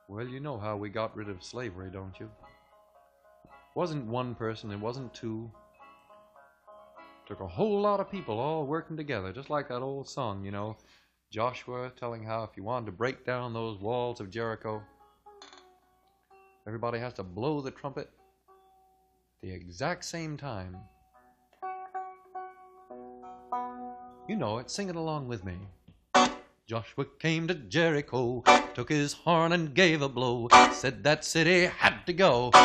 Well, you know how we got rid of slavery, don't you? Wasn't one person, it wasn't two. Took a whole lot of people all working together, just like that old song, you know. Joshua telling how if you wanted to break down those walls of Jericho, everybody has to blow the trumpet at the exact same time. You know it, sing it along with me. Joshua came to Jericho, took his horn and gave a blow, said that city had to go,